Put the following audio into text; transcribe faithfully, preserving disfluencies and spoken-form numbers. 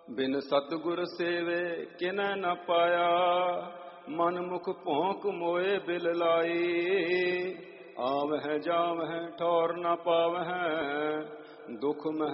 ਬਿਨ ਸਤਿਗੁਰ ਸੇਵੇ ਕਿਨੈ ਨ ਪਾਇਆ, ਮਨ ਮੁਖ ਭੌਂਕ ਮੋਏ ਬਿਲ ਲਾਈ। ਆਵਹਿ ਜਾਵਹਿ ਠੌਰ ਨ ਪਾਵਹਿ, ਦੁਖ ਮਹਿ